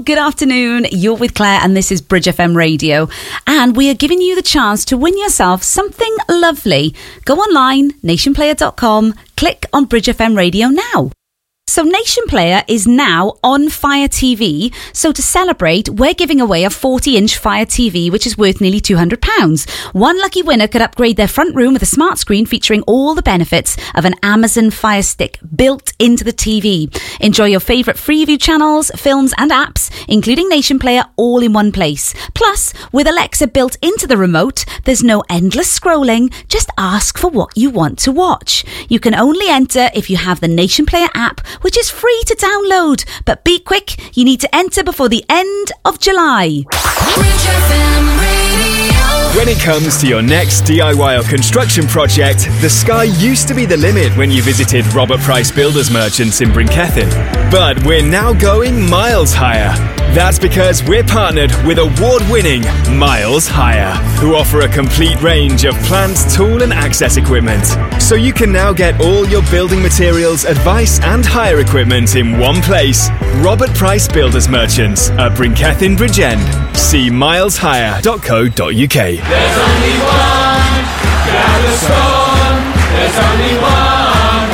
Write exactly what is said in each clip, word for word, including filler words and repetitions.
good afternoon. You're with Claire and this is Bridge F M Radio. And we are giving you the chance to win yourself something lovely. Go online, nation player dot com, click on Bridge F M Radio now. So Nation Player is now on Fire T V. So to celebrate, we're giving away a forty inch Fire T V, which is worth nearly two hundred pounds. One lucky winner could upgrade their front room with a smart screen featuring all the benefits of an Amazon Fire Stick built into the T V. Enjoy your favourite Freeview channels, films and apps, including Nation Player, all in one place. Plus, with Alexa built into the remote, there's no endless scrolling. Just ask for what you want to watch. You can only enter if you have the Nation Player app, which is free to download. But be quick, you need to enter before the end of July. When it comes to your next D I Y or construction project, the sky used to be the limit when you visited Robert Price Builders Merchants in Brinkethin. But we're now going miles higher. That's because we're partnered with award-winning Miles Hire, who offer a complete range of plant, tool and access equipment. So you can now get all your building materials, advice and hire equipment in one place. Robert Price Builders Merchants at Brinkethin Bridgend. See miles hire dot co dot uk. There's only one Gaviscon. There's only one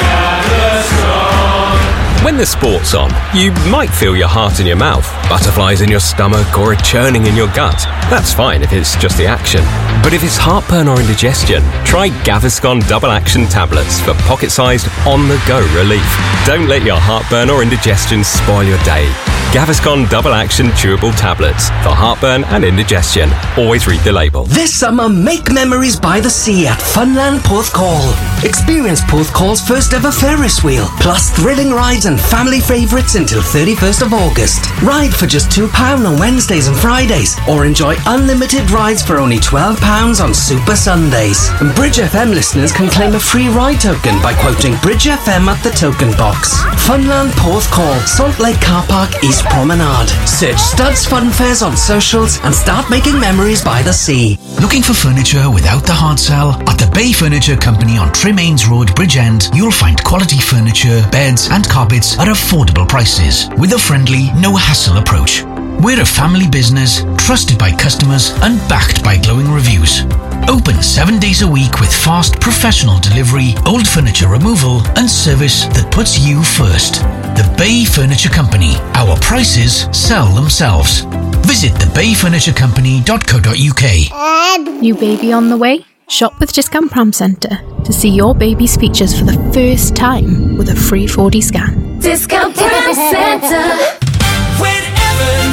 Gaviscon. When the sport's on, you might feel your heart in your mouth, butterflies in your stomach or a churning in your gut. That's fine if it's just the action. But if it's heartburn or indigestion, try Gaviscon Double Action Tablets for pocket-sized, on-the-go relief. Don't let your heartburn or indigestion spoil your day. Gaviscon Double Action Chewable Tablets for heartburn and indigestion. Always read the label. This summer, make memories by the sea at Funland Porthcawl. Experience Porthcawl's first ever Ferris wheel, plus thrilling rides and family favourites until thirty-first of August. Ride for just two pounds on Wednesdays and Fridays, or enjoy unlimited rides for only twelve pounds on Super Sundays. And Bridge F M listeners can claim a free ride token by quoting Bridge F M at the token box. Funland Porthcawl, Salt Lake Car Park, East Promenade. Search Studs Fun Fairs on socials and start making memories by the sea. Looking for furniture without the hard sell? At the Bay Furniture Company on Tremaines Road, Bridgend, you'll find quality furniture, beds and carpets at affordable prices with a friendly, no-hassle approach. We're a family business, trusted by customers and backed by glowing reviews. Open seven days a week with fast professional delivery, old furniture removal and service that puts you first. The Bay Furniture Company. Our prices sell themselves. Visit the bay furniture company dot co dot uk. New baby on the way? Shop with Discount Pram Centre to see your baby's features for the first time with a free four D scan. Discount Pram Centre. Win Evans.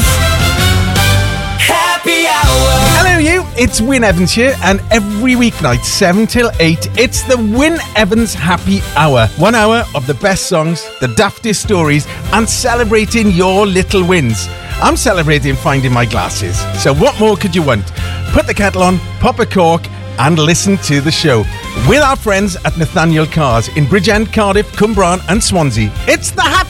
Happy hour. Hello you, it's Win Evans here, and every weeknight seven till eight it's the Win Evans Happy Hour. One hour of the best songs, the daftest stories and celebrating your little wins. I'm celebrating finding my glasses, so what more could you want? Put the kettle on, pop a cork and listen to the show with our friends at Nathaniel Cars in Bridgend, Cardiff, Cumbraen and Swansea. It's the happy